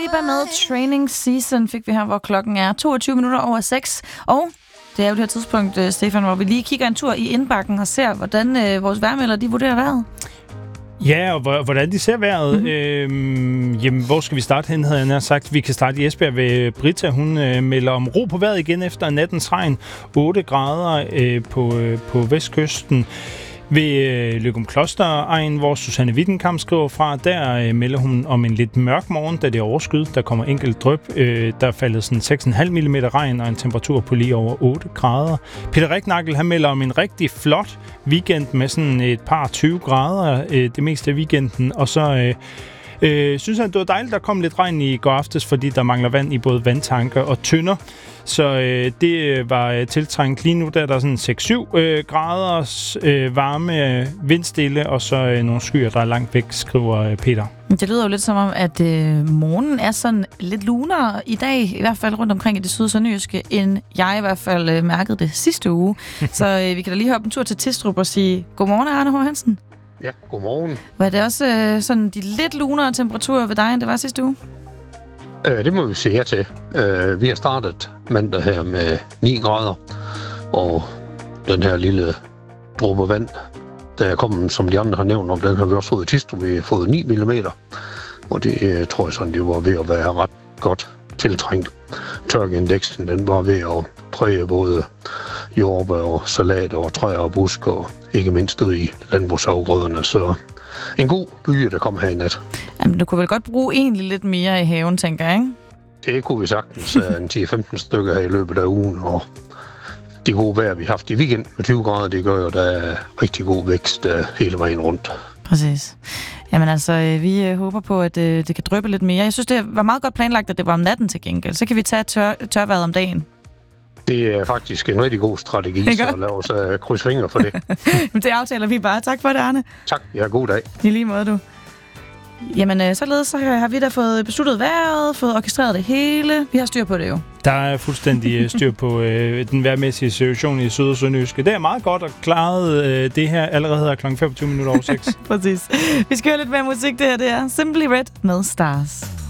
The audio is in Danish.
Lipa med Training Season fik vi her, hvor klokken er 6:22. Og det er jo det her tidspunkt, Stefan, hvor vi lige kigger en tur i indbakken og ser, hvordan vores vejrmelder, de vurderer vejret. Ja, og hvordan de ser vejret. Jamen, hvor skal vi starte hen, havde jeg nær sagt. Vi kan starte i Esbjerg ved Britta. Hun melder om ro på vejret igen efter nattens regn. 8 grader på vestkysten. Ved Løgumkloster-egn, hvor Susanne Wittenkamp skriver fra, der melder hun om en lidt mørk morgen, da det er overskyet. Der kommer enkelt dryp. Der er faldet sådan 6,5 mm regn og en temperatur på lige over 8 grader. Peter Ricknagel, han melder om en rigtig flot weekend med sådan et par 20 grader det meste af weekenden. Og så synes han, det var dejligt, der kom lidt regn i går aftes, fordi der mangler vand i både vandtanker og tønder. Så det var tiltrængt. Lige nu der er der sådan 6-7 graders varme, vindstille, og så nogle skyer, der er langt væk, skriver Peter. Det lyder jo lidt som om, at morgenen er sådan lidt lunere i dag, i hvert fald rundt omkring i det syd- og sønderjyske, end jeg i hvert fald mærkede det sidste uge. Så vi kan da lige hoppe en tur til Tistrup og sige godmorgen, Arne H. Hansen. Ja, godmorgen. Var det også sådan de lidt lunere temperaturer ved dig, end det var sidste uge? Det må vi se her til. Vi har startet mandag her med 9 grader, og den her lille dråbe vand, der er kommet, som de andre har nævnt om, den har vi også fået i Tistrup. Vi har fået 9 mm, og det tror jeg sådan, det var ved at være ret godt tiltrængt. Tørkeindeksen, den var ved at præge både jordbær og salat og træer og busk, og ikke mindst ud i landbrugsafgrøderne, så en god bølge, der kom her i nat. Jamen, du kunne vel godt bruge egentlig lidt mere i haven, tænker jeg, ikke? Det kunne vi sagtens. En 10-15 stykker her i løbet af ugen, og det gode vejr, vi har haft i weekend med 20 grader, det gør jo, der er rigtig god vækst hele vejen rundt. Præcis. Jamen altså, vi håber på, at det kan dryppe lidt mere. Jeg synes, det var meget godt planlagt, at det var om natten til gengæld. Så kan vi tage tørvejret om dagen. Det er faktisk en rigtig god strategi, så lad os krydse fingre for det. Det aftaler vi bare. Tak for det, Arne. Tak. Ja, god dag. I lige måde, du. Jamen, således så har vi da fået besluttet vejret, fået orkestreret det hele. Vi har styr på det jo. Der er fuldstændig styr på den vejrmæssige situation i Syd- og Sønderjyske. Det er meget godt at klare det her allerede her kl. 25:06. Præcis. Vi skal høre lidt mere musik. Det her det er Simply Red med Stars.